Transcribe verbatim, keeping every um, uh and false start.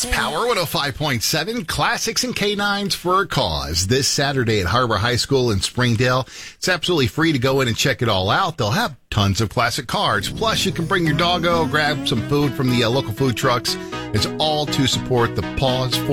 It's Power one oh five point seven, Classics and Canines for a Cause. This Saturday at Harbor High School in Springdale. It's absolutely free to go in and check it all out. They'll have tons of classic cars. Plus, you can bring your doggo, grab some food from the uh, local food trucks. It's all to support the Paws for